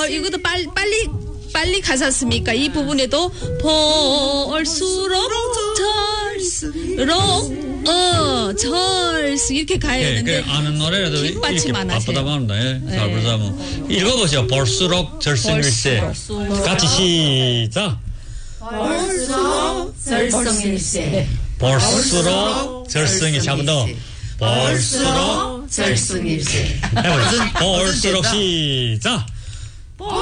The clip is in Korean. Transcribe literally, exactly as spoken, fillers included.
벌 이것도 빨리 빨리 빨리 가사 씁니까? 이 부분에도 볼수록 절수록 어 절수 이렇게 가야 예, 되는데 그 아는 노래라도 이렇게 뒷받침만 바쁘다 하세요. 말입니다. 예, 잘 부르자면 읽어보세요. 볼수록 절승일세. 같이 시작. 볼수록 절성일세. 볼수록 절승일세. 한 번 더. 볼수록 절승일세. 해보세요. 볼수록 시작.